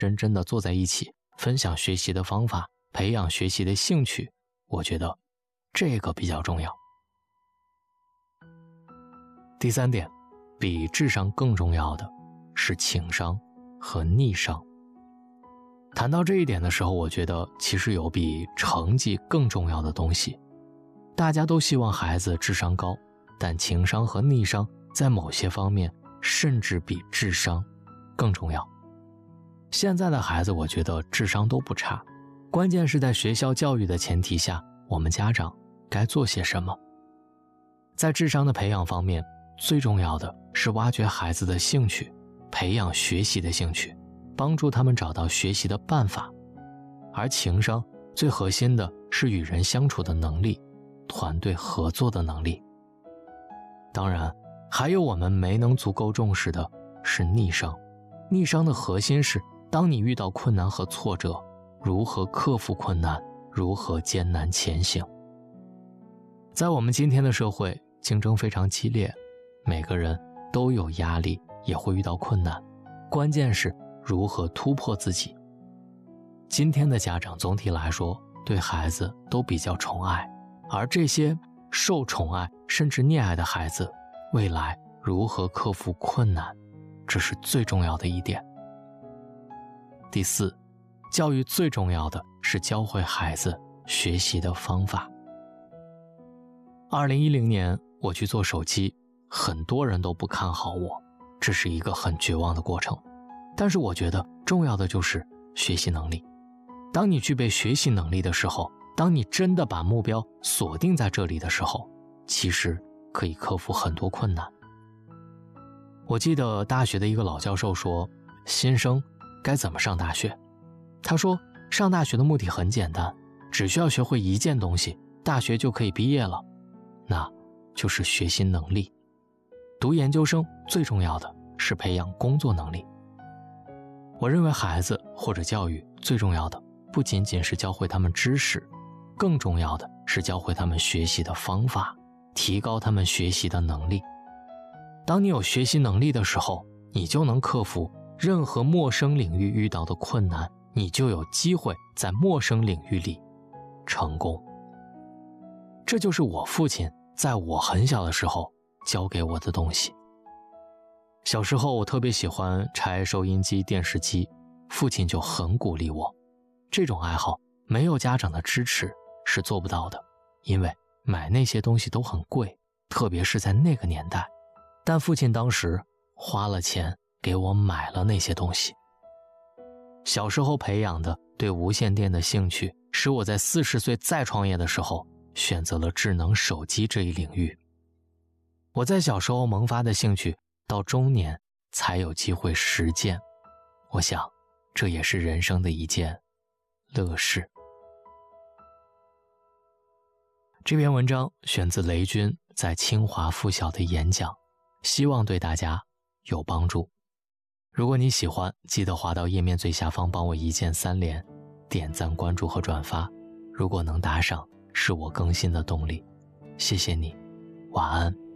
真正的坐在一起，分享学习的方法，培养学习的兴趣，我觉得这个比较重要。第3点，比智商更重要的是情商和逆商。谈到这一点的时候，我觉得其实有比成绩更重要的东西。大家都希望孩子智商高，但情商和逆商在某些方面甚至比智商更重要。现在的孩子我觉得智商都不差，关键是在学校教育的前提下，我们家长该做些什么。在智商的培养方面，最重要的是挖掘孩子的兴趣，培养学习的兴趣，帮助他们找到学习的办法。而情商最核心的是与人相处的能力，团队合作的能力。当然，还有我们没能足够重视的是逆商。逆商的核心是，当你遇到困难和挫折，如何克服困难，如何艰难前行。在我们今天的社会，竞争非常激烈，每个人都有压力，也会遇到困难，关键是如何突破自己。今天的家长总体来说对孩子都比较宠爱，而这些受宠爱甚至溺爱的孩子，未来如何克服困难，这是最重要的一点。第4，教育最重要的是教会孩子学习的方法。2010年我去做手机，很多人都不看好我，这是一个很绝望的过程。但是我觉得重要的就是学习能力。当你具备学习能力的时候，当你真的把目标锁定在这里的时候，其实可以克服很多困难。我记得大学的一个老教授说，新生该怎么上大学？他说，上大学的目的很简单，只需要学会一件东西，大学就可以毕业了，那就是学习能力。读研究生最重要的是培养工作能力。我认为孩子或者教育最重要的不仅仅是教会他们知识，更重要的是教会他们学习的方法，提高他们学习的能力。当你有学习能力的时候，你就能克服任何陌生领域遇到的困难，你就有机会在陌生领域里成功。这就是我父亲在我很小的时候教给我的东西。小时候我特别喜欢拆收音机、电视机，父亲就很鼓励我。这种爱好没有家长的支持是做不到的，因为买那些东西都很贵，特别是在那个年代。但父亲当时花了钱给我买了那些东西。小时候培养的对无线电的兴趣，使我在40岁再创业的时候选择了智能手机这一领域。我在小时候萌发的兴趣，到中年才有机会实践。我想，这也是人生的一件乐事。这篇文章选自雷军在清华附小的演讲，希望对大家有帮助。如果你喜欢，记得滑到页面最下方帮我一键3连，点赞、关注和转发。如果能打赏，是我更新的动力。谢谢你，晚安。